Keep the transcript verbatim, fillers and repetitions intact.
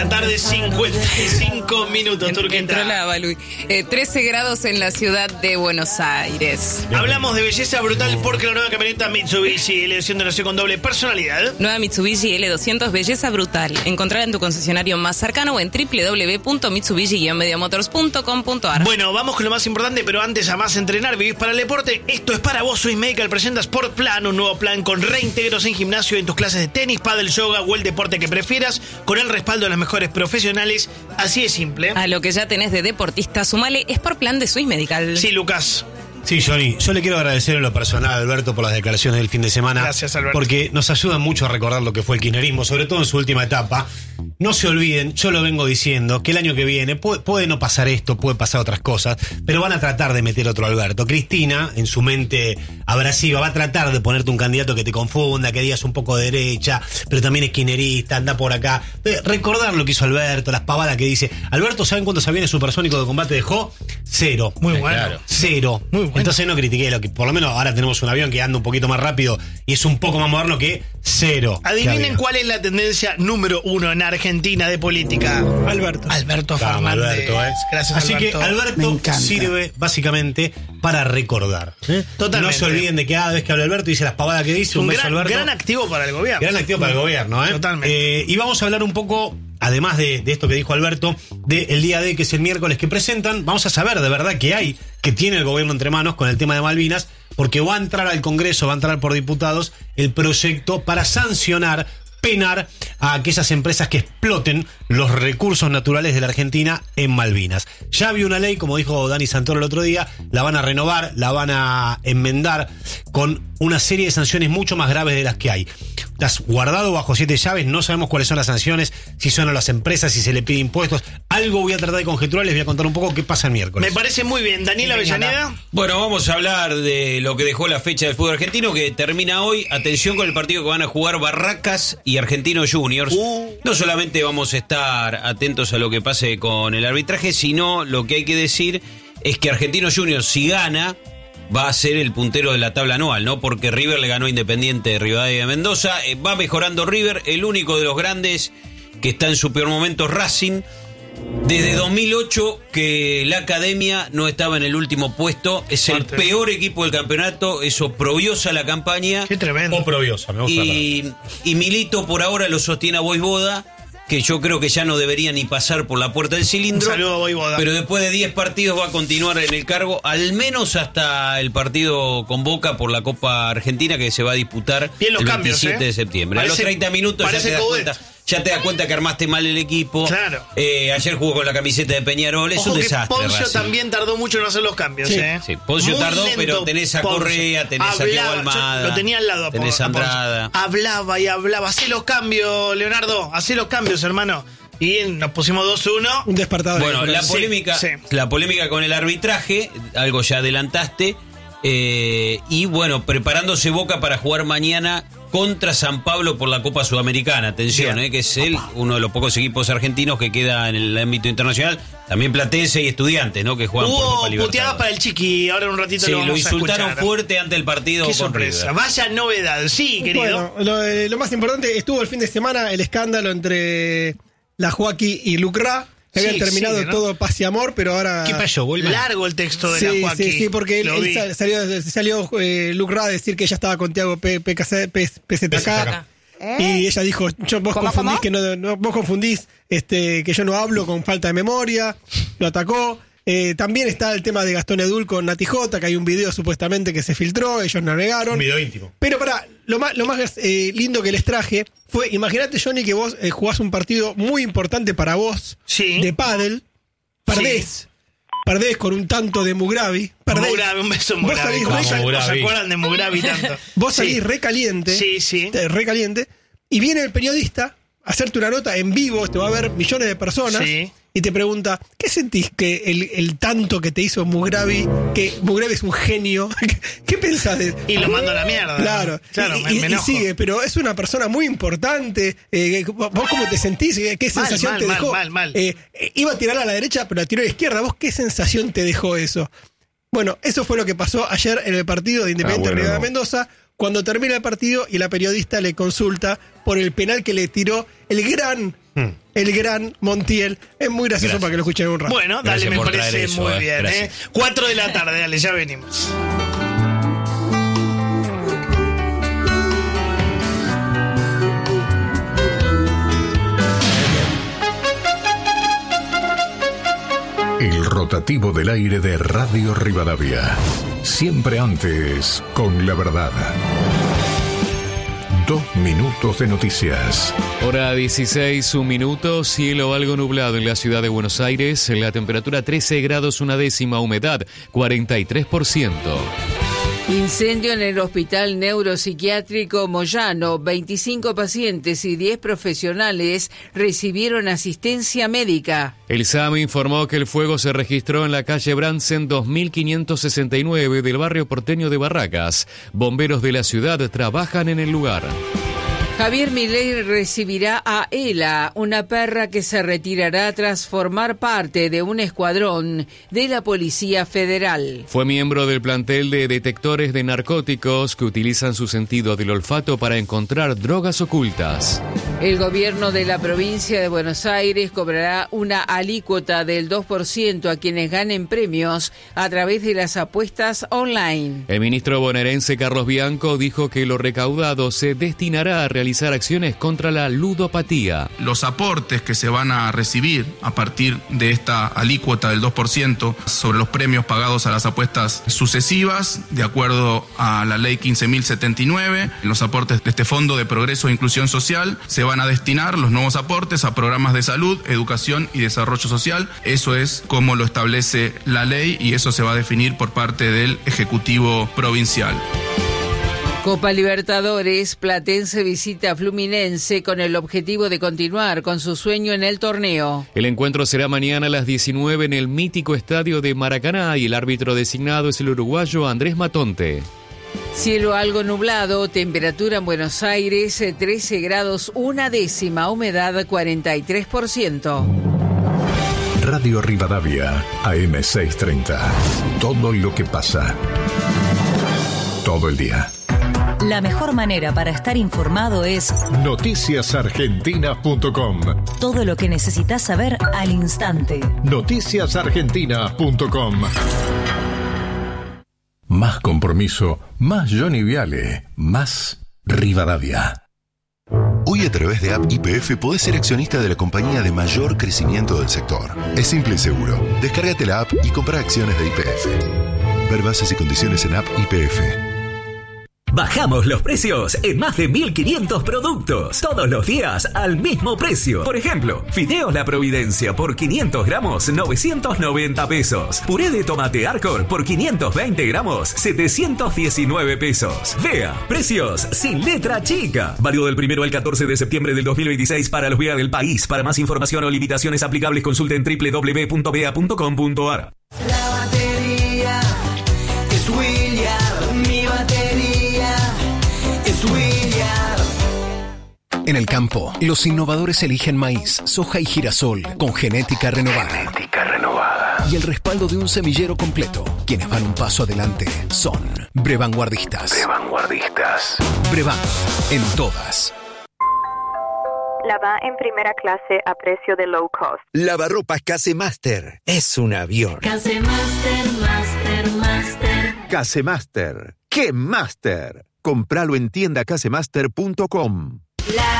la tarde, cincuenta y cinco minutos, Turqueta. Entró la Balui. Eh, trece grados en la ciudad de Buenos Aires. Hablamos de belleza brutal porque la nueva camioneta Mitsubishi, elección de nació con doble personalidad. Nueva Mitsubishi L doscientos, belleza brutal. Encontrarla en tu concesionario más cercano o en doble u doble u doble u punto mitsubishi guion medio motors punto com punto a r. Bueno, vamos con lo más importante, pero antes a más entrenar, vivís para el deporte. Esto es para vos. Swiss Medical presenta Sport Plan, un nuevo plan con reintegros en gimnasio en tus clases de tenis, pádel, yoga o el deporte que prefieras, con el respaldo de los mejores profesionales. Así de simple. A lo que ya tenés de deportista, sumale Sport Plan de Swiss Medical. Sí, Lucas. Sí, Johnny, yo le quiero agradecer en lo personal a Alberto por las declaraciones del fin de semana. Gracias, Alberto. Porque nos ayudan mucho a recordar lo que fue el kirchnerismo, sobre todo en su última etapa. No se olviden, yo lo vengo diciendo, que el año que viene puede, puede no pasar esto, puede pasar otras cosas, pero van a tratar de meter otro Alberto. Cristina, en su mente abrasiva, va a tratar de ponerte un candidato que te confunda, que digas un poco de derecha, pero también es kirchnerista, anda por acá. Recordar lo que hizo Alberto, las pavadas que dice. Alberto, ¿saben cuántos aviones supersónicos de combate dejó? Cero. Muy bueno. Claro. Cero. Muy bueno. Entonces no critiqué lo que, por lo menos ahora tenemos un avión que anda un poquito más rápido y es un poco más moderno que cero. Adivinen cuál es la tendencia número uno en Argentina de política. Alberto. Alberto Vamos, Fernández. Alberto, ¿eh? Gracias, Así Alberto. que Alberto sirve básicamente para recordar. ¿eh? Totalmente. No se olviden de que cada vez que habla Alberto dice las pavadas que dice. Un Un beso, gran, Alberto. gran activo para el gobierno. Gran activo para el gobierno, ¿eh? Totalmente. Eh, y vamos a hablar un poco, además de, de esto que dijo Alberto, del día D, que es el miércoles, que presentan. Vamos a saber de verdad qué hay, que tiene el gobierno entre manos con el tema de Malvinas, porque va a entrar al Congreso, va a entrar por diputados el proyecto para sancionar, penar a aquellas empresas que exploten los recursos naturales de la Argentina en Malvinas. Ya había una ley, como dijo Dani Santoro el otro día, la van a renovar, la van a enmendar con una serie de sanciones mucho más graves de las que hay. Estás guardado bajo siete llaves, no sabemos cuáles son las sanciones, si son a las empresas, si se le pide impuestos. Algo voy a tratar de conjeturar, les voy a contar un poco qué pasa el miércoles. Me parece muy bien. Daniela Avellaneda. Bueno, vamos a hablar de lo que dejó la fecha del fútbol argentino, que termina hoy. Atención con el partido que van a jugar Barracas y Argentinos Juniors. Uh. No solamente vamos a estar atentos a lo que pase con el arbitraje, sino lo que hay que decir es que Argentinos Juniors, si gana, va a ser el puntero de la tabla anual, ¿no? Porque River le ganó a Independiente de Rivadavia de Mendoza. Eh, va mejorando River, el único de los grandes que está en su peor momento, Racing. Desde dos mil ocho que la Academia no estaba en el último puesto. Es el Fuerte. peor equipo del campeonato. Eso Proviosa la campaña. Qué tremendo. O Proviosa, me gusta. Y, y Milito por ahora lo sostiene a Voivoda, que yo creo que ya no debería ni pasar por la puerta del cilindro. Un saludo a Voivoda. Pero después de diez partidos va a continuar en el cargo, al menos hasta el partido con Boca por la Copa Argentina, que se va a disputar Bien los el cambios, veintisiete ¿eh? de septiembre. Parece- a los treinta minutos ya parece te das Coudet. cuenta. Ya te das cuenta que armaste mal el equipo. Claro. Eh, ayer jugó con la camiseta de Peñarol. Es Ojo un que desastre. Poncio Racing. también tardó mucho en hacer los cambios, Sí. ¿eh? Sí, Poncio Muy tardó, lento, pero tenés a Poncio. Correa, tenés a Diego Hablaba, Almada. yo lo tenía al lado. a Tenés Pon- a a Poncio. Andrada. Hablaba y hablaba. Hacé los cambios, Leonardo. Hacé los cambios, hermano. Y nos pusimos dos uno. Un despertador. Bueno, la Sí, polémica, sí. la polémica con el arbitraje, algo ya adelantaste, eh, y bueno, preparándose Boca para jugar mañana contra San Pablo por la Copa Sudamericana. Atención, eh, que es él, uno de los pocos equipos argentinos que queda en el ámbito internacional. También Platense y Estudiantes, ¿no? Que juegan por Hubo Copa puteadas Libertadores. para el Chiqui. Ahora en un ratito Sí, lo lo vamos insultaron a escuchar. fuerte ante el partido Qué con sorpresa. River. Vaya novedad. Sí, querido. Bueno, lo, eh, lo más importante, estuvo el fin de semana el escándalo entre la Joaquí y Lucra. Que Sí, habían terminado sí, ¿no? todo paz y amor, pero ahora... ¿Qué pasó, Goldman? Largo el texto de Sí, la Joaquín. sí, sí, porque él, Lo él vi. sal- salió, salió eh, Lucra a decir que ella estaba con Tiago P- PKC P- P Z K. Y ella dijo, yo, vos ¿Cómo, confundís cómo? que no, no- vos confundís este, que yo no hablo con falta de memoria, lo atacó. Eh, también está el tema de Gastón Edul con Nati Jota, que hay un video supuestamente que se filtró, ellos no negaron. Un video íntimo. Pero para, lo más, lo más eh, lindo que les traje fue, imagínate, Johnny, que vos eh, jugás un partido muy importante para vos, Sí. de pádel, perdés, perdés con un tanto de Mugravi, perdés. Mugravi, un beso Vos Mugravi. salís ¿Cómo re- se- ¿No se Mugravi. acuerdan de Mugravi tanto? Vos Sí. salís re caliente, Sí, sí. eh, re caliente, y viene el periodista a hacerte una nota en vivo, te va a ver millones de personas, Sí. y te pregunta, ¿qué sentís que el, el tanto que te hizo Mugravi, que Mugravi es un genio? ¿Qué, qué pensás de Y lo mando a la mierda. Claro, Claro, y, me, y- me y enojo. sigue, pero es una persona muy importante. eh, ¿Vos cómo te sentís? ¿Qué Mal, sensación mal, te mal, dejó? mal, mal. Eh, eh, iba a tirar a la derecha, pero la tiró a la izquierda. ¿Vos qué sensación te dejó eso? Bueno, eso fue lo que pasó ayer en el partido de Independiente Ah, bueno, Rivadavia no. de Mendoza, cuando termina el partido y la periodista le consulta por el penal que le tiró el gran Hmm. El gran Montiel. Es muy gracioso Gracias. para que lo escuchen un rato. Bueno, dale, Gracias me por parece traer eso, muy eh. bien. Gracias. ¿eh? Cuatro de la tarde, dale, ya venimos. El rotativo del aire de Radio Rivadavia. Siempre antes, con la verdad. Dos minutos de noticias. Hora dieciséis, un minuto, cielo algo nublado en la ciudad de Buenos Aires, la temperatura trece grados una décima, humedad cuarenta y tres por ciento. Incendio en el Hospital Neuropsiquiátrico Moyano. veinticinco pacientes y diez profesionales recibieron asistencia médica. El S A M informó que el fuego se registró en la calle Bransen dos mil quinientos sesenta y nueve del barrio porteño de Barracas. Bomberos de la ciudad trabajan en el lugar. Javier Milei recibirá a Ela, una perra que se retirará tras formar parte de un escuadrón de la Policía Federal. Fue miembro del plantel de detectores de narcóticos que utilizan su sentido del olfato para encontrar drogas ocultas. El gobierno de la provincia de Buenos Aires cobrará una alícuota del dos por ciento a quienes ganen premios a través de las apuestas online. El ministro bonaerense Carlos Bianco dijo que lo recaudado se destinará a realizar acciones contra la ludopatía. Los aportes que se van a recibir a partir de esta alícuota del dos por ciento sobre los premios pagados a las apuestas sucesivas, de acuerdo a la ley quince mil setenta y nueve, los aportes de este Fondo de Progreso e Inclusión Social se van a destinar, los nuevos aportes, a programas de salud, educación y desarrollo social. Eso es como lo establece la ley y eso se va a definir por parte del Ejecutivo Provincial. Copa Libertadores, Platense visita a Fluminense con el objetivo de continuar con su sueño en el torneo. El encuentro será mañana a las diecinueve en el mítico estadio de Maracaná y el árbitro designado es el uruguayo Andrés Matonte. Cielo algo nublado, temperatura en Buenos Aires trece grados una décima, humedad cuarenta y tres por ciento. Radio Rivadavia, A M seiscientos treinta. Todo lo que pasa. Todo el día. La mejor manera para estar informado es noticias argentinas punto com. todo lo que necesitas saber al instante. noticias argentinas punto com. Más compromiso, más Johnny Viale, más Rivadavia. Hoy a través de App Y P F podés ser accionista de la compañía de mayor crecimiento del sector. Es simple y seguro. Descárgate la app y compra acciones de Y P F. Ver bases y condiciones en App Y P F. Bajamos los precios en más de mil quinientos productos, todos los días al mismo precio. Por ejemplo, fideos La Providencia por quinientos gramos, novecientos noventa pesos. Puré de tomate Arcor por quinientos veinte gramos, setecientos diecinueve pesos. Vea, precios sin letra chica. Válido del primero al catorce de septiembre del dos mil veintiséis para los V E A del país. Para más información o limitaciones aplicables consulte en doble u doble u doble u punto v e a punto com punto a r. La batería es William, mi batería. En el campo, los innovadores eligen maíz, soja y girasol con genética renovada. Genética renovada. Y el respaldo de un semillero completo. Quienes van un paso adelante son Brevanguardistas. Brevanguardistas. Brevan, en todas. Lava en primera clase a precio de low cost. Lavarropas Casemaster. Es un avión. Casemaster, Master, Master. Casemaster. ¡Qué Master! Compralo en tienda casemaster punto com. La